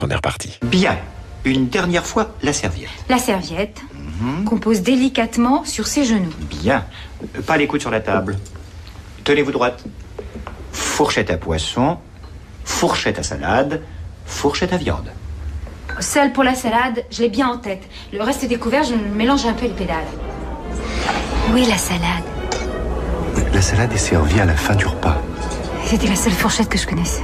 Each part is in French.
On est reparti. Bien. Une dernière fois, la serviette. La serviette qu'on pose délicatement sur ses genoux. Bien. Pas les coudes sur la table. Tenez-vous droite. Fourchette à poisson, fourchette à salade, fourchette à viande. Seul pour la salade, je l'ai bien en tête. Le reste des couverts, je mélange un peu les pédales. Où est la salade? La salade est servie à la fin du repas. C'était la seule fourchette que je connaissais.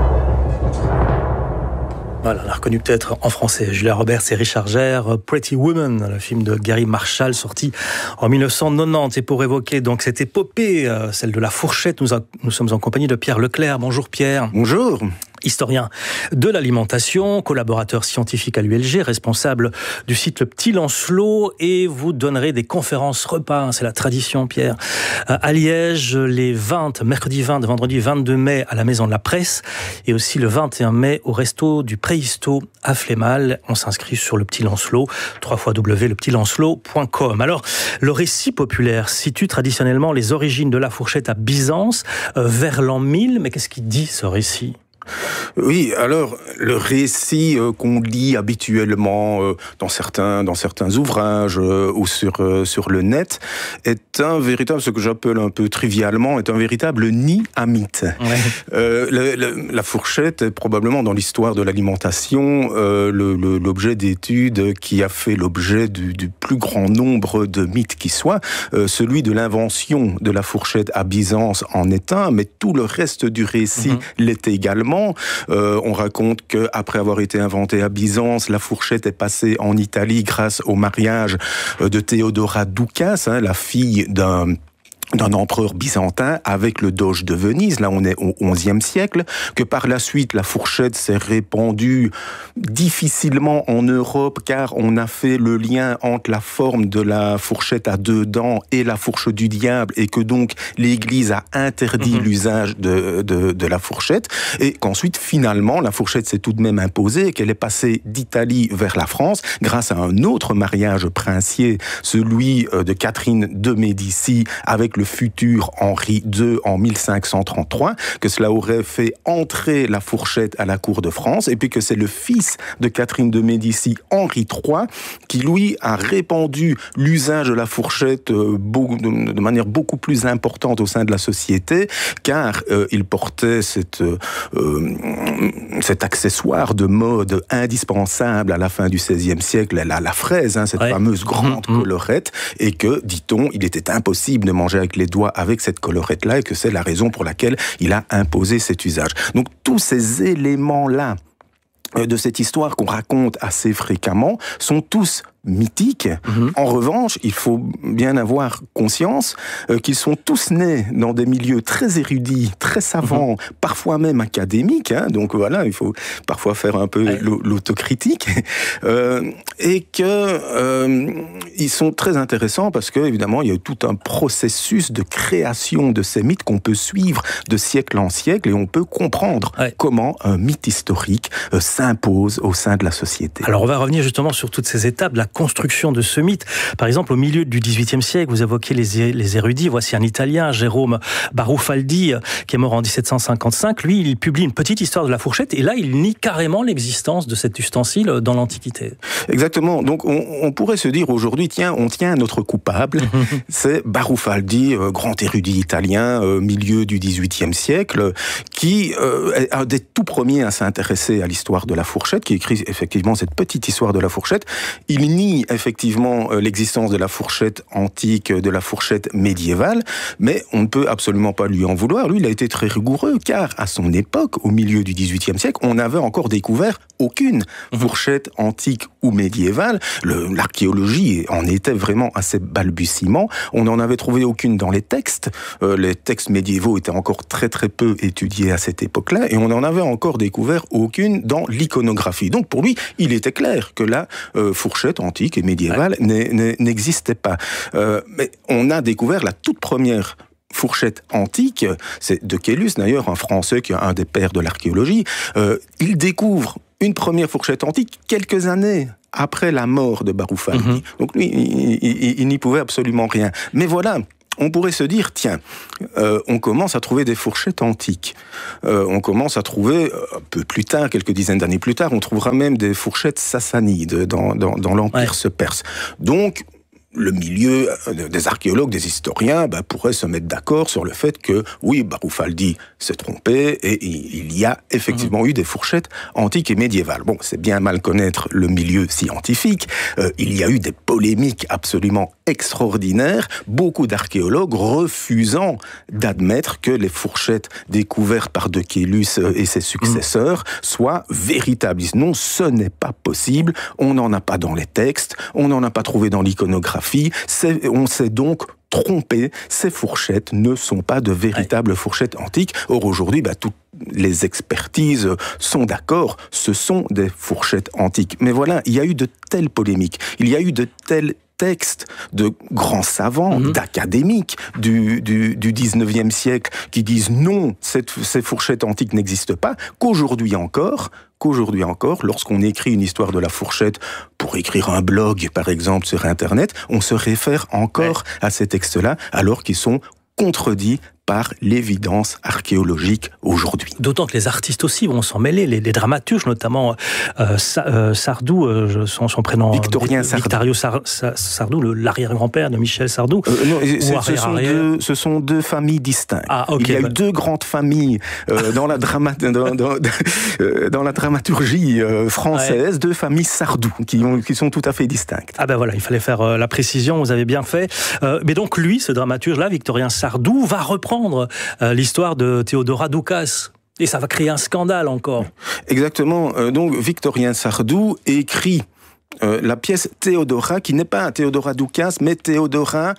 Voilà, on l'a reconnu peut-être en français. Julia Roberts et Richard Gere, Pretty Woman, le film de Gary Marshall sorti en 1990. Et pour évoquer donc cette épopée, celle de la fourchette, nous sommes en compagnie de Pierre Leclerc. Bonjour Pierre. Bonjour. Historien de l'alimentation, collaborateur scientifique à l'ULG, responsable du site Le Petit Lancelot, et vous donnerez des conférences repas, c'est la tradition Pierre, à Liège les mercredi 20, vendredi 22 mai à la Maison de la Presse, et aussi le 21 mai au Resto du Préhisto à Flémal. On s'inscrit sur Le Petit Lancelot, www.lepetitlancelot.com. Alors, le récit populaire situe traditionnellement les origines de la fourchette à Byzance, vers l'an 1000, mais qu'est-ce qu'il dit ce récit ? Oui, alors le récit qu'on lit habituellement dans certains ouvrages ou sur le net est un véritable, ce que j'appelle un peu trivialement, est un véritable nid à mythes. Ouais. La fourchette est probablement dans l'histoire de l'alimentation l'objet d'études qui a fait l'objet du plus grand nombre de mythes qui soit. Celui de l'invention de la fourchette à Byzance en est un, mais tout le reste du récit l'est également. On raconte qu'après avoir été inventée à Byzance, la fourchette est passée en Italie grâce au mariage de Théodora Doukas, la fille d'un empereur byzantin avec le doge de Venise. Là, on est au XIe siècle. Que par la suite, la fourchette s'est répandue difficilement en Europe, car on a fait le lien entre la forme de la fourchette à deux dents et la fourche du diable, et que donc l'Église a interdit l'usage de la fourchette, et qu'ensuite, finalement, la fourchette s'est tout de même imposée, et qu'elle est passée d'Italie vers la France grâce à un autre mariage princier, celui de Catherine de Médicis avec le futur Henri II en 1533, que cela aurait fait entrer la fourchette à la cour de France, et puis que c'est le fils de Catherine de Médicis, Henri III, qui lui a répandu l'usage de la fourchette de manière beaucoup plus importante au sein de la société, car il portait cet accessoire de mode indispensable à la fin du XVIe siècle, la fraise, cette fameuse grande collerette, et que, dit-on, il était impossible de manger avec les doigts avec cette collerette-là, et que c'est la raison pour laquelle il a imposé cet usage. Donc tous ces éléments-là de cette histoire qu'on raconte assez fréquemment sont tous mythiques. En revanche, il faut bien avoir conscience qu'ils sont tous nés dans des milieux très érudits, très savants, parfois même académiques. Donc voilà, il faut parfois faire un peu l'autocritique. Et ils sont très intéressants parce que, évidemment, il y a eu tout un processus de création de ces mythes qu'on peut suivre de siècle en siècle, et on peut comprendre comment un mythe historique s'impose au sein de la société. Alors on va revenir justement sur toutes ces étapes de la construction de ce mythe. Par exemple, au milieu du XVIIIe siècle, vous évoquez les érudits. Voici un Italien, Jérôme Barufaldi, qui est mort en 1755. Lui, il publie une petite histoire de la fourchette, et là, il nie carrément l'existence de cet ustensile dans l'Antiquité. Exactement. Donc, on pourrait se dire aujourd'hui, tiens, on tient notre coupable. C'est Barufaldi, grand érudit italien, milieu du XVIIIe siècle, qui est un des tout premiers à s'intéresser à l'histoire de la fourchette, qui écrit effectivement cette petite histoire de la fourchette. Il nie effectivement l'existence de la fourchette antique, de la fourchette médiévale, mais on ne peut absolument pas lui en vouloir. Lui, il a été très rigoureux, car à son époque, au milieu du XVIIIe siècle, on n'avait encore découvert aucune fourchette antique ou médiévale. L'archéologie en était vraiment à ses balbutiements. On n'en avait trouvé aucune dans les textes. Les textes médiévaux étaient encore très très peu étudiés à cette époque-là, et on n'en avait encore découvert aucune dans l'iconographie. Donc pour lui, il était clair que la fourchette antique et médiévale n'existait pas. Mais on a découvert la toute première fourchette antique, c'est Decaylus d'ailleurs, un Français qui est un des pères de l'archéologie. Il découvre une première fourchette antique quelques années après la mort de Barufaldi. Donc lui, il n'y pouvait absolument rien. Mais voilà, on pourrait se dire, tiens, on commence à trouver des fourchettes antiques. On commence à trouver, un peu plus tard, quelques dizaines d'années plus tard, on trouvera même des fourchettes sassanides dans l'Empire perse. Donc, le milieu des archéologues, des historiens, pourrait se mettre d'accord sur le fait que, oui, Baroufaldi s'est trompé et il y a effectivement eu des fourchettes antiques et médiévales. Bon, c'est bien mal connaître le milieu scientifique. Il y a eu des polémiques absolument extraordinaires, beaucoup d'archéologues refusant d'admettre que les fourchettes découvertes par De Caylus et ses successeurs soient véritables. Non, ce n'est pas possible, on n'en a pas dans les textes, on n'en a pas trouvé dans l'iconographie. On s'est donc trompé, ces fourchettes ne sont pas de véritables fourchettes antiques. Or aujourd'hui, toutes les expertises sont d'accord, ce sont des fourchettes antiques. Mais voilà, il y a eu de telles polémiques, il y a eu de tels textes de grands savants, d'académiques du 19e siècle qui disent non, ces fourchettes antiques n'existent pas, qu'aujourd'hui encore, lorsqu'on écrit une histoire de la fourchette pour écrire un blog, par exemple, sur Internet, on se réfère encore à ces textes-là, alors qu'ils sont contredits par l'évidence archéologique aujourd'hui. D'autant que les artistes aussi vont s'en mêler, les dramaturges, notamment Sardou, son prénom... Victorien Sardou. Victorio Sardou, l'arrière-grand-père de Michel Sardou. Ce sont deux familles distinctes. Il y a eu deux grandes familles dans la dramaturgie française, deux familles Sardou, qui sont tout à fait distinctes. Ah ben voilà, il fallait faire la précision, vous avez bien fait. Mais donc lui, ce dramaturge-là, Victorien Sardou, va reprendre l'histoire de Théodora Doukas. Et ça va créer un scandale encore. Exactement. Donc Victorien Sardou écrit la pièce Théodora, qui n'est pas Théodora Doukas, mais Théodora,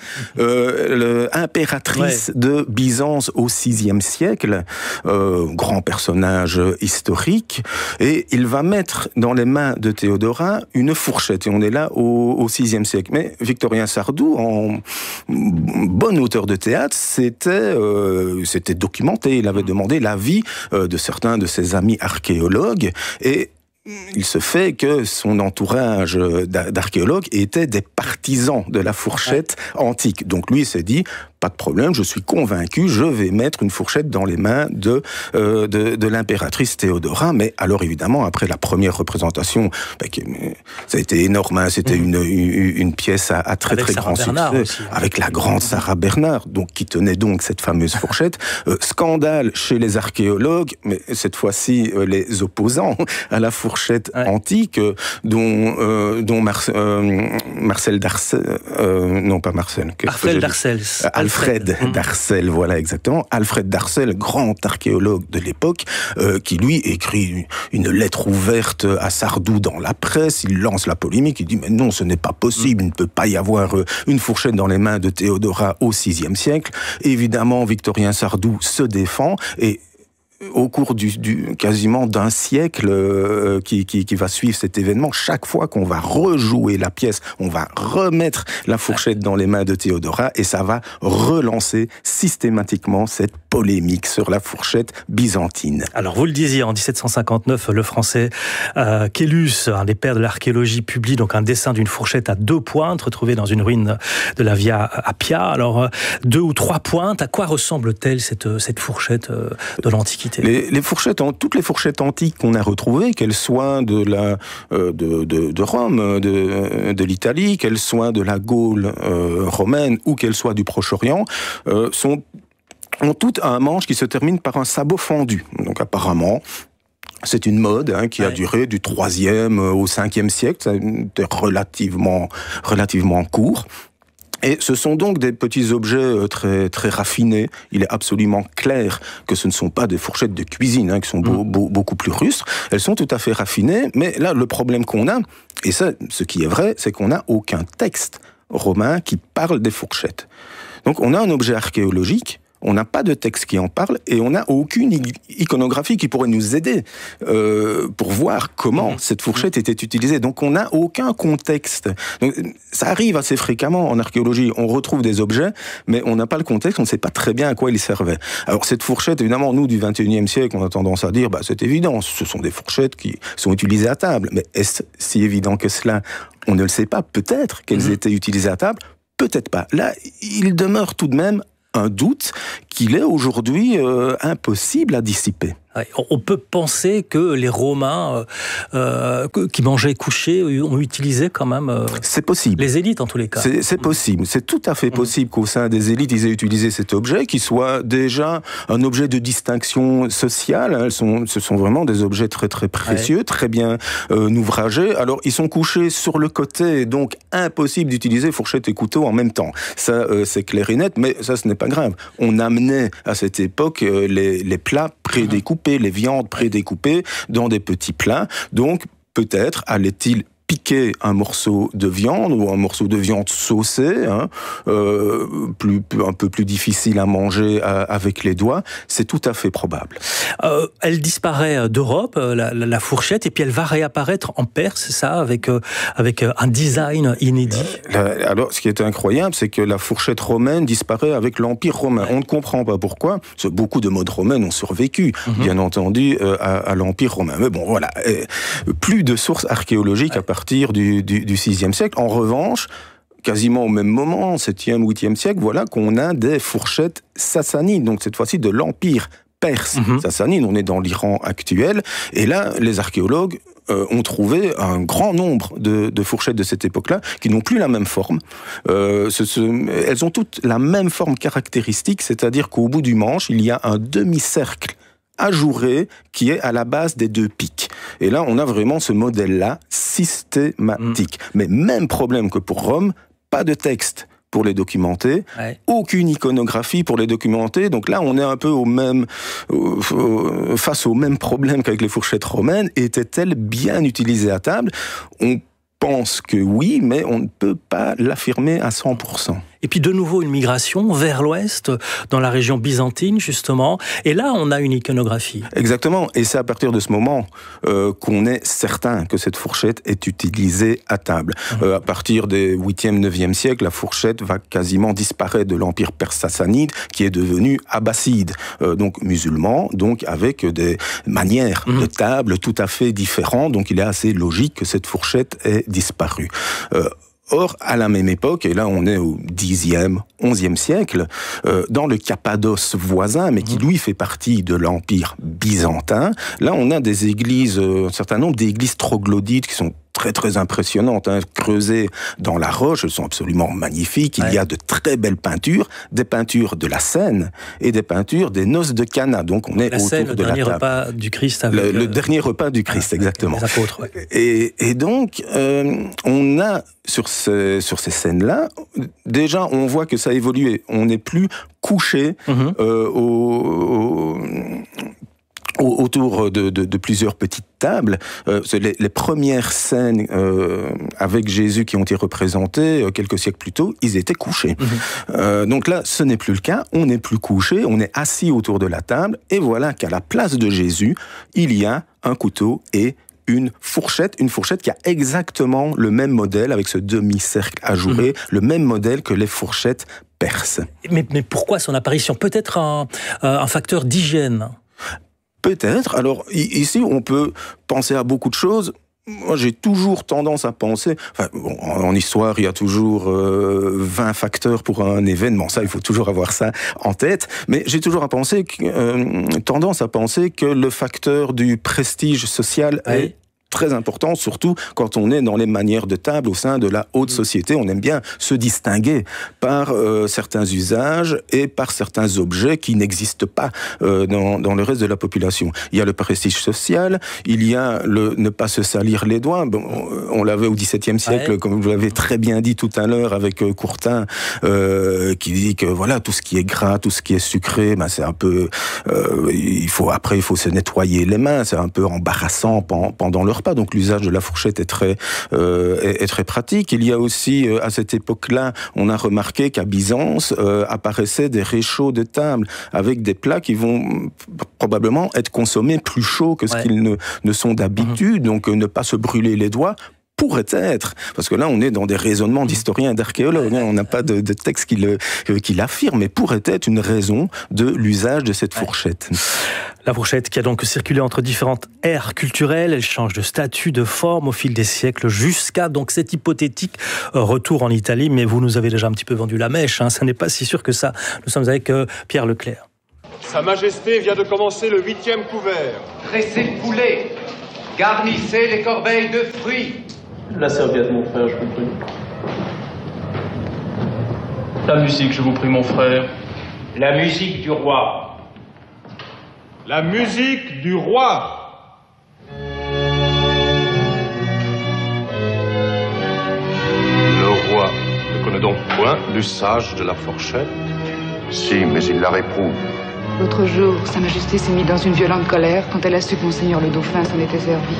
impératrice de Byzance au VIe siècle, grand personnage historique, et il va mettre dans les mains de Théodora une fourchette, et on est là au VIe siècle. Mais Victorien Sardou, en bon auteur de théâtre, c'était documenté, il avait demandé l'avis de certains de ses amis archéologues, et il se fait que son entourage d'archéologues étaient des partisans de la fourchette antique. Donc lui, il s'est dit, pas de problème, je suis convaincu, je vais mettre une fourchette dans les mains de l'impératrice Théodora. Mais alors évidemment, après la première représentation, ça a été énorme, hein, c'était une pièce à très très grand succès, aussi, avec la grande Sarah Bernard, donc qui tenait donc cette fameuse fourchette. Scandale chez les archéologues, mais cette fois-ci les opposants à la fourchette antique, dont Marcel Darcel, non pas Marcel, Alfred Darcel, voilà exactement. Alfred Darcel, grand archéologue de l'époque, qui lui écrit une lettre ouverte à Sardou dans la presse, il lance la polémique, il dit mais non, ce n'est pas possible, il ne peut pas y avoir une fourchette dans les mains de Théodora au VIe siècle. Évidemment, Victorien Sardou se défend et au cours quasiment d'un siècle qui va suivre cet événement, chaque fois qu'on va rejouer la pièce, on va remettre la fourchette dans les mains de Théodora et ça va relancer systématiquement cette polémique sur la fourchette byzantine. Alors vous le disiez, en 1759, le français Caylus, un des pères de l'archéologie, publie donc un dessin d'une fourchette à 2 pointes retrouvée dans une ruine de la Via Appia. Alors 2 ou 3 pointes, à quoi ressemble-t-elle cette fourchette de l'Antiquité ? Toutes les fourchettes antiques qu'on a retrouvées, qu'elles soient de Rome, de l'Italie, qu'elles soient de la Gaule romaine ou qu'elles soient du Proche-Orient, ont toutes un manche qui se termine par un sabot fendu. Donc apparemment, c'est une mode qui a duré du 3e au 5e siècle, c'était relativement court. Et ce sont donc des petits objets très, très raffinés. Il est absolument clair que ce ne sont pas des fourchettes de cuisine, qui sont beaucoup plus russes. Elles sont tout à fait raffinées, mais là, le problème qu'on a, et ça, ce qui est vrai, c'est qu'on n'a aucun texte romain qui parle des fourchettes. Donc on a un objet archéologique, on n'a pas de texte qui en parle et on n'a aucune iconographie qui pourrait nous aider pour voir comment cette fourchette était utilisée. Donc on n'a aucun contexte. Donc, ça arrive assez fréquemment en archéologie. On retrouve des objets, mais on n'a pas le contexte, on ne sait pas très bien à quoi ils servaient. Alors cette fourchette, évidemment, nous du 21e siècle, on a tendance à dire, c'est évident, ce sont des fourchettes qui sont utilisées à table. Mais est-ce si évident que cela ? On ne le sait pas. Peut-être qu'elles étaient utilisées à table. peut-être pas. Là, il demeure tout de même un doute qu'il est aujourd'hui impossible à dissiper. Ouais, on peut penser que les Romains qui mangeaient couchés ont utilisé quand même c'est possible. Les élites en tous les cas. C'est possible, c'est tout à fait possible qu'au sein des élites, ils aient utilisé cet objet, qui soit déjà un objet de distinction sociale. Ce sont vraiment des objets très très précieux, très bien ouvragés. Alors ils sont couchés sur le côté, donc impossible d'utiliser fourchette et couteau en même temps. Ça c'est clair et net, mais ça ce n'est pas grave. On amenait à cette époque les plats prédécoupés, les viandes prédécoupées dans des petits plats. Donc, peut-être allait-il piquer un morceau de viande ou un morceau de viande saucée, un peu plus difficile à manger avec les doigts, c'est tout à fait probable. Elle disparaît d'Europe, la fourchette, et puis elle va réapparaître en Perse, c'est ça, avec un design inédit. Alors, ce qui est incroyable, c'est que la fourchette romaine disparaît avec l'Empire romain. On ne comprend pas pourquoi. Beaucoup de modes romaines ont survécu, bien entendu, à l'Empire romain. Mais bon, voilà. Plus de sources archéologiques à partir du VIe siècle. En revanche, quasiment au même moment, 7e, 8e siècle, voilà qu'on a des fourchettes sassanides, donc cette fois-ci de l'Empire perse. Sassanide, on est dans l'Iran actuel, et là, les archéologues ont trouvé un grand nombre de fourchettes de cette époque-là qui n'ont plus la même forme. Elles ont toutes la même forme caractéristique, c'est-à-dire qu'au bout du manche, il y a un demi-cercle ajouré qui est à la base des deux pics. Et là, on a vraiment ce modèle-là systématique. Mais même problème que pour Rome, pas de texte pour les documenter, aucune iconographie pour les documenter. Donc là, on est un peu face au même problème qu'avec les fourchettes romaines. Étaient-elles bien utilisées à table ? On pense que oui, mais on ne peut pas l'affirmer à 100%. Et puis de nouveau une migration vers l'ouest, dans la région byzantine justement, et là on a une iconographie. Exactement, et c'est à partir de ce moment qu'on est certain que cette fourchette est utilisée à table. À partir des 8e, 9e siècles, la fourchette va quasiment disparaître de l'Empire perse sassanide, qui est devenu abbasside, donc musulman, donc avec des manières de table tout à fait différentes, donc il est assez logique que cette fourchette ait disparu. Or, à la même époque, et là on est au 10e, 11e siècle, dans le Cappadoce voisin, mais qui lui fait partie de l'Empire byzantin, là on a des églises, un certain nombre d'églises troglodytes qui sont très très impressionnantes, creusées dans la roche, elles sont absolument magnifiques. Il y a de très belles peintures, des peintures de la Seine et des peintures des noces de Cana. Donc on est la autour Seine, de la table. Le dernier repas du Christ avec le dernier repas du Christ, exactement. Les apôtres. Et donc on a sur ces scènes-là, déjà on voit que ça a évolué. On n'est plus couché autour de plusieurs petites tables. Les premières scènes avec Jésus qui ont été représentées quelques siècles plus tôt, ils étaient couchés. Donc là, ce n'est plus le cas. On n'est plus couché, on est assis autour de la table, et voilà qu'à la place de Jésus, il y a un couteau et une fourchette qui a exactement le même modèle, avec ce demi-cercle ajouré, le même modèle que les fourchettes perses. Mais pourquoi son apparition ? Peut-être un facteur d'hygiène ? Peut-être. Alors, ici, on peut penser à beaucoup de choses. Moi, j'ai toujours tendance à penser... en histoire, il y a toujours 20 facteurs pour un événement. Ça, il faut toujours avoir ça en tête. Mais j'ai toujours tendance à penser que le facteur du prestige social est très important, surtout quand on est dans les manières de table au sein de la haute société. On aime bien se distinguer par certains usages et par certains objets qui n'existent pas dans le reste de la population. Il y a le prestige social, il y a le ne pas se salir les doigts. Bon, on l'avait au XVIIe siècle, comme vous l'avez très bien dit tout à l'heure avec Courtin, qui dit que voilà, tout ce qui est gras, tout ce qui est sucré, c'est un peu... il faut se nettoyer les mains, c'est un peu embarrassant pendant le repas. Donc l'usage de la fourchette est très pratique. Il y a aussi, à cette époque-là, on a remarqué qu'à Byzance apparaissaient des réchauds de table avec des plats qui vont probablement être consommés plus chauds que ce qu'ils ne sont d'habitude. Donc ne pas se brûler les doigts pourrait être, parce que là on est dans des raisonnements d'historiens et d'archéologues, on n'a pas de texte qui l'affirme, mais pourrait être une raison de l'usage de cette fourchette. La fourchette qui a donc circulé entre différentes ères culturelles, elle change de statut, de forme au fil des siècles jusqu'à donc cet hypothétique retour en Italie. Mais vous nous avez déjà un petit peu vendu la mèche, ça n'est pas si sûr que ça. Nous sommes avec Pierre Leclerc. Sa Majesté vient de commencer le 8e couvert. Dressez le poulet, garnissez les corbeilles de fruits. La serviette, mon frère, je vous prie. La musique, je vous prie, mon frère. La musique du roi. La musique du roi. Le roi ne connaît donc point l'usage de la fourchette? Si, mais il la réprouve. L'autre jour, Sa Majesté s'est mise dans une violente colère quand elle a su que Monseigneur le Dauphin s'en était servi.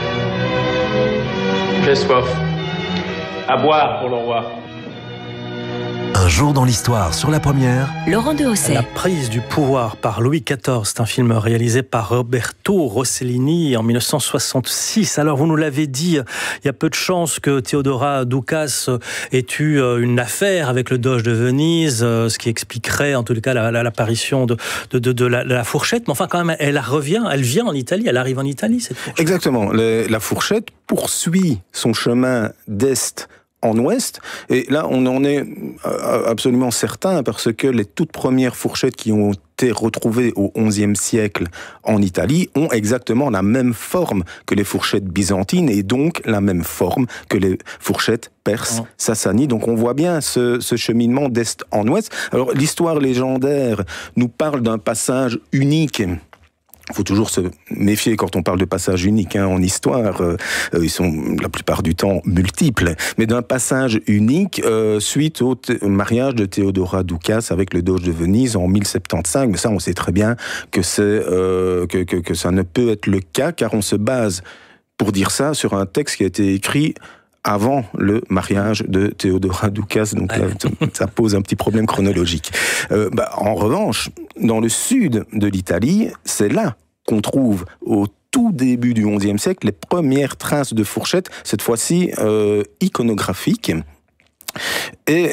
J'ai soif. À boire pour le roi. Un jour dans l'histoire, sur la première, Laurent de Hausset. La prise du pouvoir par Louis XIV, c'est un film réalisé par Roberto Rossellini en 1966. Alors vous nous l'avez dit, il y a peu de chances que Theodora Doukas ait eu une affaire avec le doge de Venise, ce qui expliquerait en tout cas l'apparition de la fourchette. Mais enfin quand même, elle vient en Italie, elle arrive en Italie cette fourchette. Exactement, la fourchette poursuit son chemin d'est en ouest, et là on en est absolument certain parce que les toutes premières fourchettes qui ont été retrouvées au XIe siècle en Italie ont exactement la même forme que les fourchettes byzantines et donc la même forme que les fourchettes perses sassanides. Donc on voit bien ce cheminement d'est en ouest. Alors l'histoire légendaire nous parle d'un passage unique. Il faut toujours se méfier quand on parle de passage unique en histoire. Ils sont la plupart du temps multiples. Mais d'un passage unique suite au mariage de Theodora Doukas avec le doge de Venise en 1075. Mais ça, on sait très bien que que ça ne peut être le cas, car on se base pour dire ça sur un texte qui a été écrit avant le mariage de Theodora Doukas, donc là, ça pose un petit problème chronologique. En revanche, dans le sud de l'Italie, c'est là qu'on trouve au tout début du XIe siècle les premières traces de fourchettes, cette fois-ci iconographiques. Et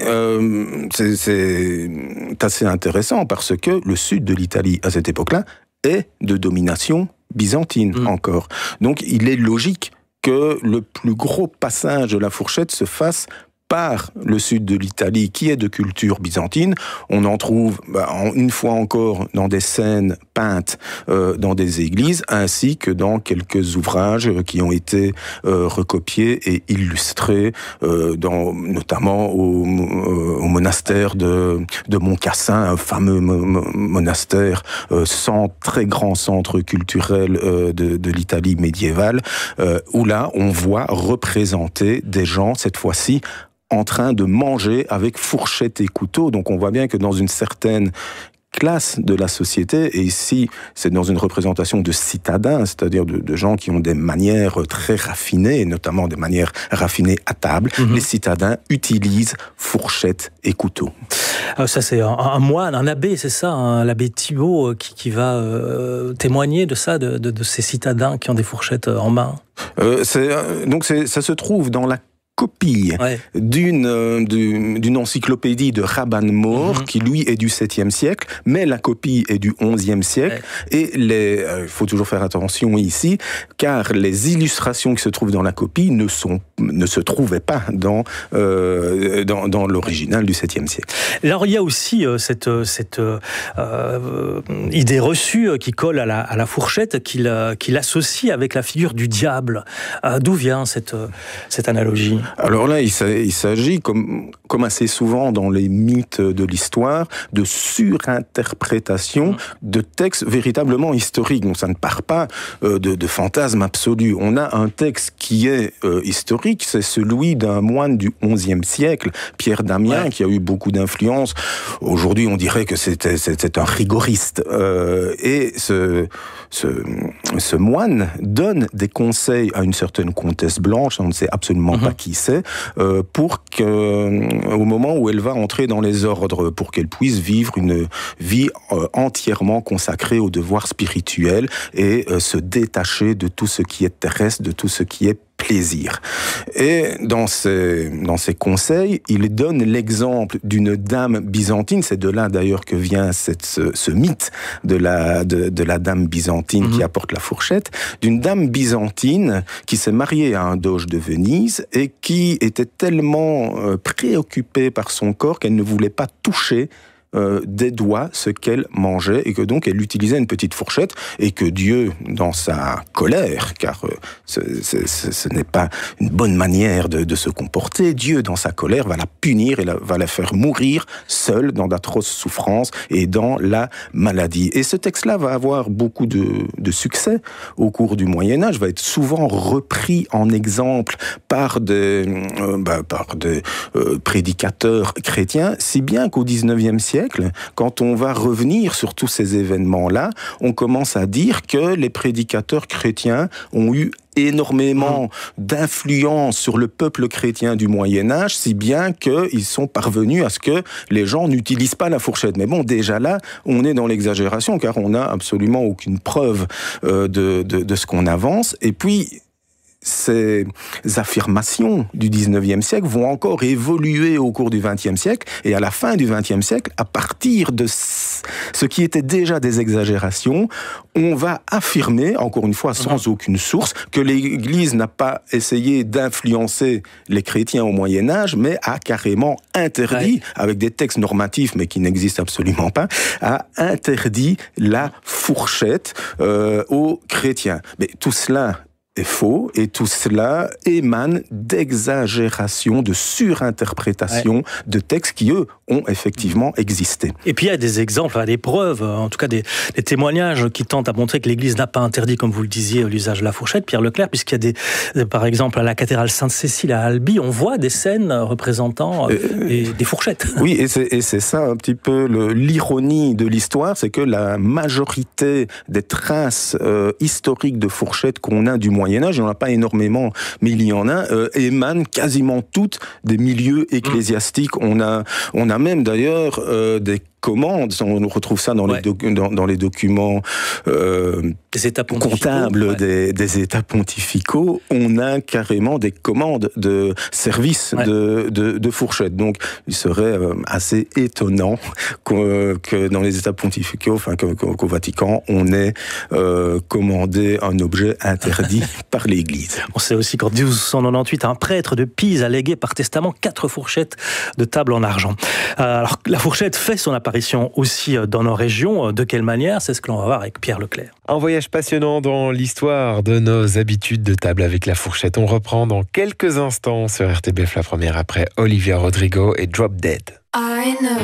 c'est assez intéressant parce que le sud de l'Italie, à cette époque-là, est de domination byzantine encore. Donc il est logique que le plus gros passage de la fourchette se fasse par le sud de l'Italie, qui est de culture byzantine. On en trouve, une fois encore, dans des scènes peintes dans des églises, ainsi que dans quelques ouvrages qui ont été recopiés et illustrés, notamment au monastère de Montcassin, un fameux monastère, très grand centre culturel de l'Italie médiévale, où là, on voit représenter des gens, cette fois-ci, en train de manger avec fourchette et couteau. Donc on voit bien que dans une certaine classe de la société, et ici c'est dans une représentation de citadins, c'est-à-dire de gens qui ont des manières très raffinées, et notamment des manières raffinées à table, les citadins utilisent fourchette et couteau. Ça c'est un moine, un abbé, c'est ça, l'abbé Thibaut qui va témoigner de ça, de ces citadins qui ont des fourchettes en main. Ça se trouve dans la copie d'une encyclopédie de Rabban Mor, qui lui est du 7e siècle, mais la copie est du 11e siècle, et il faut toujours faire attention ici, car les illustrations qui se trouvent dans la copie ne se trouvaient pas dans l'original du 7e siècle. Alors il y a aussi cette idée reçue qui colle à la fourchette, qu'il associe avec la figure du diable. D'où vient cette analogie ? Alors là, il s'agit, comme assez souvent dans les mythes de l'histoire, de surinterprétation de textes véritablement historiques. Donc ça ne part pas de fantasmes absolus. On a un texte qui est historique, c'est celui d'un moine du XIe siècle, Pierre Damien, qui a eu beaucoup d'influence. Aujourd'hui, on dirait que c'était un rigoriste. Et ce moine donne des conseils à une certaine comtesse blanche, on ne sait absolument pas qui c'est, pour au moment où elle va entrer dans les ordres, pour qu'elle puisse vivre une vie entièrement consacrée aux devoirs spirituels et se détacher de tout ce qui est terrestre, de tout ce qui est plaisir. Et dans ses conseils, il donne l'exemple d'une dame byzantine. C'est de là d'ailleurs que vient ce mythe de la dame byzantine qui apporte la fourchette, d'une dame byzantine qui s'est mariée à un doge de Venise et qui était tellement préoccupée par son corps qu'elle ne voulait pas toucher des doigts ce qu'elle mangeait et que donc elle utilisait une petite fourchette et que Dieu, dans sa colère, car ce n'est pas une bonne manière de se comporter, Dieu, dans sa colère, va la punir et va la faire mourir seule dans d'atroces souffrances et dans la maladie. Et ce texte-là va avoir beaucoup de succès au cours du Moyen-Âge, va être souvent repris en exemple par des prédicateurs chrétiens, si bien qu'au XIXe siècle, quand on va revenir sur tous ces événements-là, on commence à dire que les prédicateurs chrétiens ont eu énormément d'influence sur le peuple chrétien du Moyen-Âge, si bien qu'ils sont parvenus à ce que les gens n'utilisent pas la fourchette. Mais bon, déjà là, on est dans l'exagération, car on n'a absolument aucune preuve de ce qu'on avance. Et puis, ces affirmations du 19e siècle vont encore évoluer au cours du 20e siècle, et à la fin du 20e siècle, à partir de ce qui était déjà des exagérations, on va affirmer, encore une fois sans aucune source, que l'Église n'a pas essayé d'influencer les chrétiens au Moyen-Âge, mais a carrément interdit, avec des textes normatifs, mais qui n'existent absolument pas, a interdit la fourchette aux chrétiens. Mais tout cela est faux, et tout cela émane d'exagérations, de surinterprétations de textes qui, eux, ont effectivement existé. Et puis il y a des exemples, des preuves, en tout cas des témoignages qui tentent à montrer que l'Église n'a pas interdit, comme vous le disiez, l'usage de la fourchette. Pierre Leclerc, puisqu'il y a par exemple, à la cathédrale Sainte-Cécile à Albi, on voit des scènes représentant des fourchettes. Oui, et c'est ça un petit peu l'ironie de l'histoire, c'est que la majorité des traces historiques de fourchettes qu'on a du Moyen-Âge, il n'y en a pas énormément, mais il y en a, émanent quasiment toutes des milieux ecclésiastiques. On a même d'ailleurs des commandes, on retrouve ça dans les documents des états comptables des états pontificaux, on a carrément des commandes de service de fourchettes. Donc il serait assez étonnant que dans les états pontificaux, qu'au Vatican, on ait commandé un objet interdit par l'Église. On sait aussi qu'en 1298, un prêtre de Pise a légué par testament 4 fourchettes de table en argent. Alors la fourchette fait son apparition aussi dans nos régions. De quelle manière? C'est ce que l'on va voir avec Pierre Leclerc. Un voyage passionnant dans l'histoire de nos habitudes de table avec la fourchette. On reprend dans quelques instants sur RTBF La Première après Olivia Rodrigo et Drop Dead.